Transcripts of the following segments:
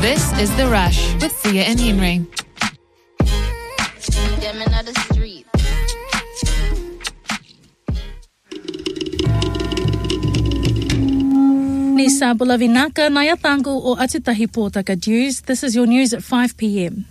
This is The Rush with Sia and Henry. Ni sa Bulavinaka Nayatango o Atutahi Pōtaka News. This is your news at 5 p.m.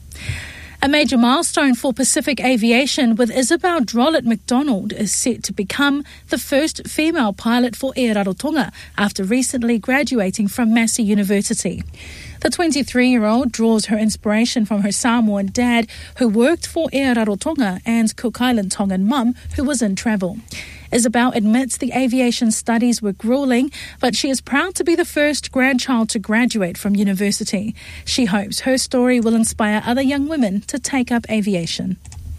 A major milestone for Pacific aviation with Isabel Drollett McDonald is set to become the first female pilot for Air Rarotonga after recently graduating from Massey University. The 23-year-old draws her inspiration from her Samoan dad, who worked for Air Rarotonga, and Cook Island Tongan mum, who was in travel. Isabel admits the aviation studies were grueling, but she is proud to be the first grandchild to graduate from university. She hopes her story will inspire other young women to take up aviation.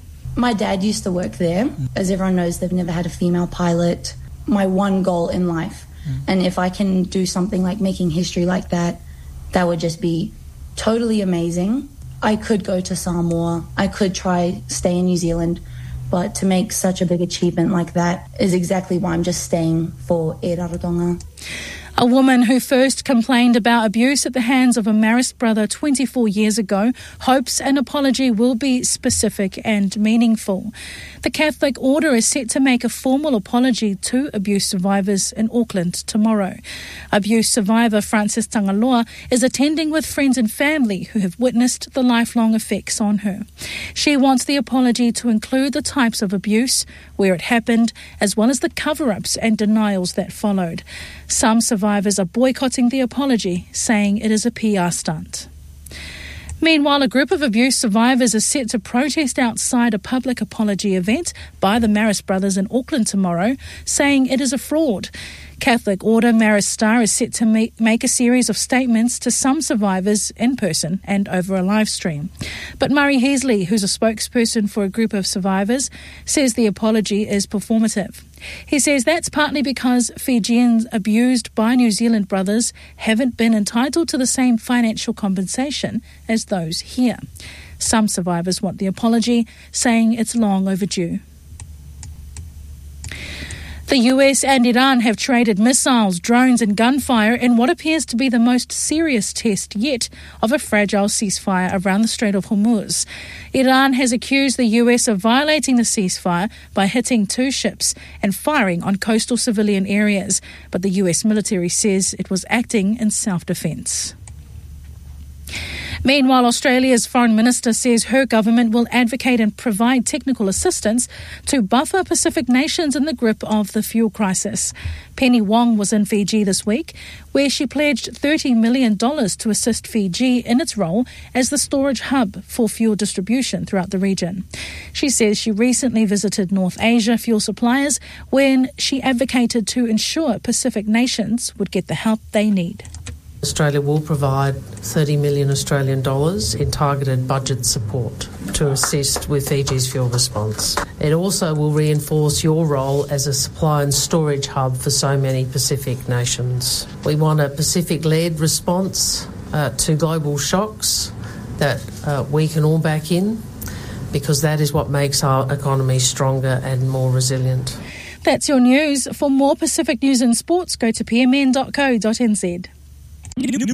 My dad used to work there. As everyone knows, they've never had a female pilot. My one goal in life. And if I can do something like making history like that, that would just be totally amazing. I could go to Samoa. I could try stay in New Zealand. But to make such a big achievement like that is exactly why I'm just staying for Air Rarotonga. A woman who first complained about abuse at the hands of a Marist brother 24 years ago hopes an apology will be specific and meaningful. The Catholic Order is set to make a formal apology to abuse survivors in Auckland tomorrow. Abuse survivor Frances Tangaloa is attending with friends and family who have witnessed the lifelong effects on her. She wants the apology to include the types of abuse, where it happened, as well as the cover-ups and denials that followed. Some survivors are boycotting the apology, saying it is a PR stunt. Meanwhile, a group of abuse survivors is set to protest outside a public apology event by the Marist brothers in Auckland tomorrow, saying it is a fraud. Catholic Order Marist Star is set to make a series of statements to some survivors in person and over a live stream. But Murray Heasley, who's a spokesperson for a group of survivors, says the apology is performative. He says that's partly because Fijians abused by New Zealand brothers haven't been entitled to the same financial compensation as those here. Some survivors want the apology, saying it's long overdue. The US and Iran have traded missiles, drones and gunfire in what appears to be the most serious test yet of a fragile ceasefire around the Strait of Hormuz. Iran has accused the US of violating the ceasefire by hitting 2 ships and firing on coastal civilian areas, but the US military says it was acting in self-defense. Meanwhile, Australia's Foreign Minister says her government will advocate and provide technical assistance to buffer Pacific nations in the grip of the fuel crisis. Penny Wong was in Fiji this week, where she pledged $30 million to assist Fiji in its role as the storage hub for fuel distribution throughout the region. She says she recently visited North Asia fuel suppliers when she advocated to ensure Pacific nations would get the help they need. Australia will provide $30 million Australian dollars in targeted budget support to assist with Fiji's fuel response. It also will reinforce your role as a supply and storage hub for so many Pacific nations. We want a Pacific-led response to global shocks that we can all back in, because that is what makes our economy stronger and more resilient. That's your news. For more Pacific news and sports, go to pmn.co.nz.